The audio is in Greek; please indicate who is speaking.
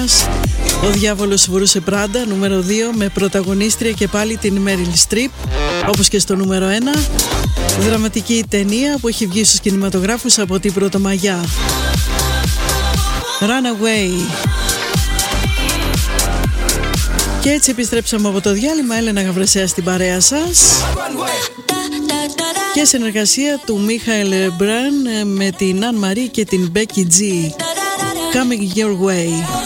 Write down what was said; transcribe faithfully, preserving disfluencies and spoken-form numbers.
Speaker 1: χρονιάς. Ο διάβολος φορούσε Πράντα, νούμερο δύο, με πρωταγωνίστρια και πάλι την Μέριλ Στριπ, όπως και στο νούμερο ένα. Δραματική ταινία που έχει βγει στους κινηματογράφους από την Πρωτομαγιά. Runaway. Και έτσι επιστρέψαμε από το διάλειμμα. Έλενα Γαβρεσέα στην παρέα σας. Και συνεργασία του Μίχαελ Μπραν με την Αν Μαρί και την Μπέκι Τζι. Coming your way.